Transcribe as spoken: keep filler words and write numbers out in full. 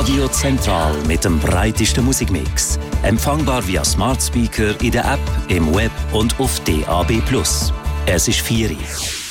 Radio Zentral mit dem breitesten Musikmix. Empfangbar via Smart Speaker in der App, im Web und auf D A B plus. Es ist vier Uhr.